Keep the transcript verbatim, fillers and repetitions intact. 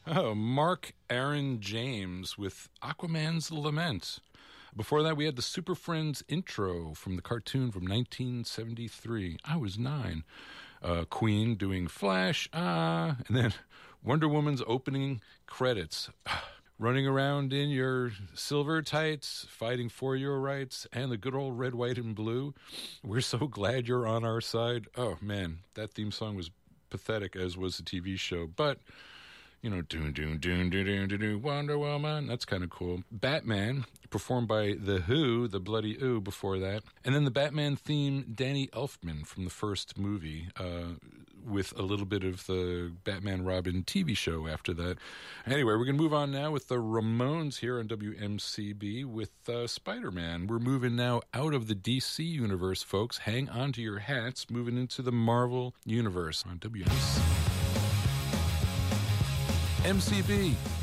Oh, Mark Aaron James with Aquaman's Lament. Before that, we had the Super Friends intro from the cartoon from nineteen seventy-three. I was nine. Uh, Queen doing Flash, ah, and then Wonder Woman's opening credits. Running around in your silver tights, fighting for your rights, and the good old red, white, and blue. We're so glad you're on our side. Oh, man, that theme song was pathetic, as was the T V show. But, you know, doon, doon, doon, doon, doon, doon, doon, Wonder Woman. That's kind of cool. Batman, performed by The Who, the Bloody Ooh before that. And then the Batman theme, Danny Elfman from the first movie, uh, with a little bit of the Batman Robin T V show after that. Anyway, we're going to move on now with the Ramones here on W M C B with uh, Spider-Man. We're moving now out of the D C universe, folks. Hang on to your hats, moving into the Marvel universe on W M C B. M C B.